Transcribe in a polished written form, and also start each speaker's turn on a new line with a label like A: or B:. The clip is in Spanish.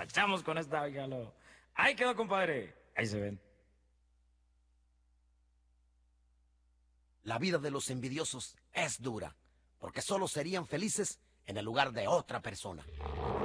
A: rachamos con esta, oígalo. Ahí quedó, compadre. Ahí se ven.
B: La vida de los envidiosos es dura, porque solo serían felices en el lugar de otra persona.